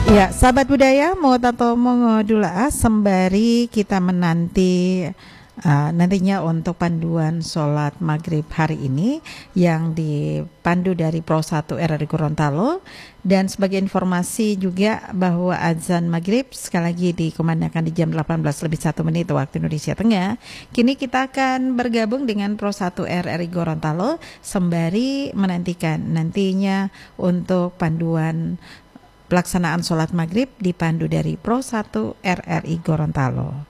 Ya, sahabat budaya, mau tato mongodula sembari kita menanti nantinya untuk panduan sholat maghrib hari ini yang dipandu dari Pro 1 RRI Gorontalo. Dan sebagai informasi juga bahwa azan maghrib sekali lagi dikumandangkan di jam 18:01 waktu Indonesia Tengah. Kini kita akan bergabung dengan Pro 1 RRI Gorontalo sembari menantikan nantinya untuk panduan pelaksanaan sholat maghrib dipandu dari Pro 1 RRI Gorontalo.